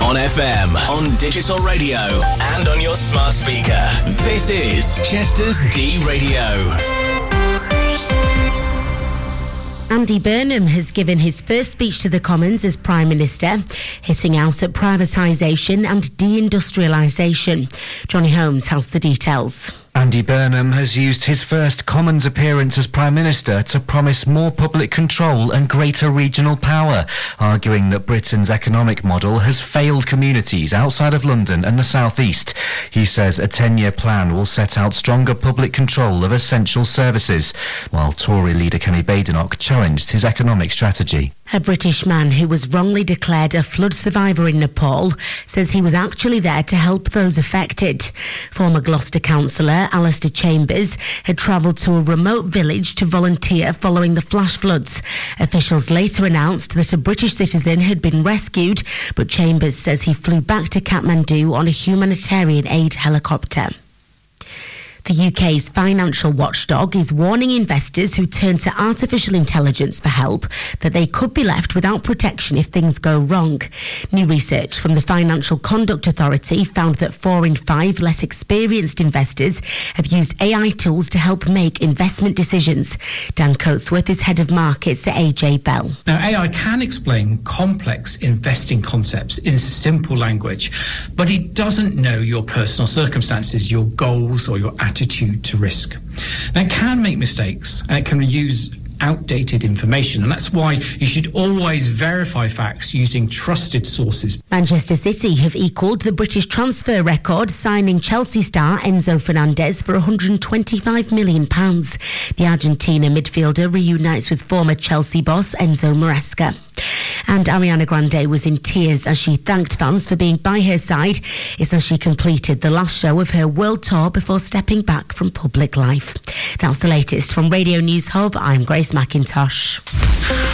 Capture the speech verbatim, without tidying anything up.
On F M, on digital radio, and on your smart speaker. This is Chester's D Radio. Andy Burnham has given his first speech to the Commons as Prime Minister, hitting out at privatisation and deindustrialisation. Johnny Holmes has the details. Andy Burnham has used his first Commons appearance as Prime Minister to promise more public control and greater regional power, arguing that Britain's economic model has failed communities outside of London and the South East. He says a ten-year plan will set out stronger public control of essential services, while Tory leader Kenny Badenoch challenged his economic strategy. A British man who was wrongly declared a flood survivor in Nepal says he was actually there to help those affected. Former Gloucester councillor Alistair Chambers had travelled to a remote village to volunteer following the flash floods. Officials later announced that a British citizen had been rescued, but Chambers says he flew back to Kathmandu on a humanitarian aid helicopter. The U K's financial watchdog is warning investors who turn to artificial intelligence for help that they could be left without protection if things go wrong. New research from the Financial Conduct Authority found that four in five less experienced investors have used A I tools to help make investment decisions. Dan Coatsworth is head of markets at A J Bell. Now, A I can explain complex investing concepts in simple language, but it doesn't know your personal circumstances, your goals, or your attitude to risk. Now, it can make mistakes and it can use outdated information, and that's why you should always verify facts using trusted sources. Manchester City have equalled the British transfer record, signing Chelsea star Enzo Fernandez for one hundred twenty-five million pounds. The Argentina midfielder reunites with former Chelsea boss Enzo Maresca. And Ariana Grande was in tears as she thanked fans for being by her side as she completed the last show of her world tour before stepping back from public life. That's the latest from Radio News Hub. I'm Grace McIntosh.